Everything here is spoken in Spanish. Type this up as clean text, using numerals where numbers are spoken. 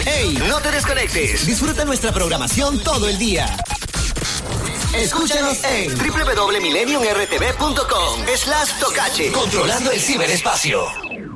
¡Hey! No te desconectes. Disfruta nuestra programación todo el día. Escúchanos en www.millenniumrtv.com/tocache. Controlando el ciberespacio.